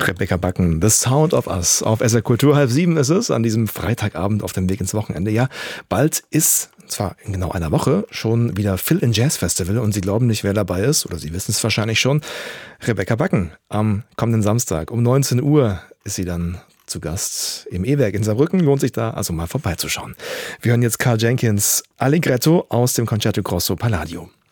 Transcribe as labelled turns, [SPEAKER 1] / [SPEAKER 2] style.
[SPEAKER 1] Rebecca Backen, The Sound of Us. Auf SR Kultur 6:30 ist es, an diesem Freitagabend auf dem Weg ins Wochenende. Ja, bald ist, und zwar in genau einer Woche, schon wieder Phil in Jazz Festival und Sie glauben nicht, wer dabei ist, oder Sie wissen es wahrscheinlich schon. Rebecca Backen. Am kommenden Samstag um 19 Uhr ist sie dann zu Gast im E-Werk in Saarbrücken. Lohnt sich da also mal vorbeizuschauen. Wir hören jetzt Karl Jenkins Allegretto aus dem Concerto Grosso Palladio.